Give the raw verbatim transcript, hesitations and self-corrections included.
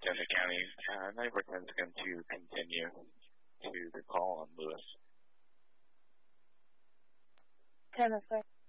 Montgomery County. Uh, nine recommends again to continue to the call on Lewis. ten, that's right.